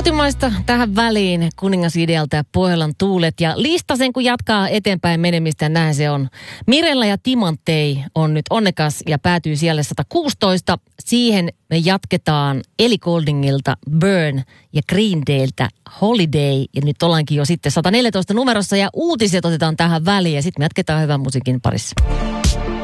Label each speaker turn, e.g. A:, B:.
A: Kotimaista tähän väliin Kuningasidealta ja Pohjolan tuulet. Ja lista sen kun jatkaa eteenpäin menemistä, näin se on. Mirella ja Timantei on nyt onnekas ja päätyy siellä 116. Siihen me jatketaan Ellie Gouldingilta Burn ja Green Dayltä Holiday. Ja nyt ollaankin jo sitten 114 numerossa ja uutiset otetaan tähän väliin ja sitten me jatketaan hyvän musiikin parissa.